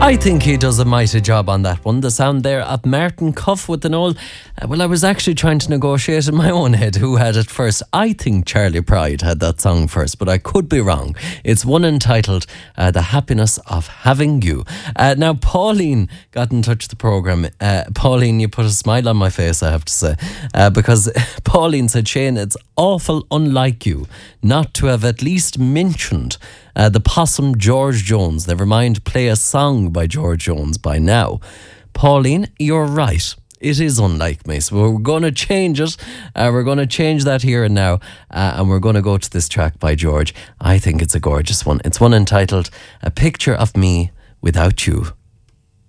I think he does a mighty job on that one. The sound there of Martin Cuff with an old... well, I was actually trying to negotiate in my own head who had it first. I think Charlie Pride had that song first, but I could be wrong. It's one entitled The Happiness of Having You. Now, Pauline got in touch with the programme. Pauline, you put a smile on my face, I have to say, because Pauline said, Shane, it's awful unlike you not to have at least mentioned the possum George Jones. Never mind play a song by George Jones by now. Pauline, you're right. It is unlike me. So we're going to change it. We're going to change that here and now. And we're going to go to this track by George. I think it's a gorgeous one. It's one entitled A Picture of Me Without You.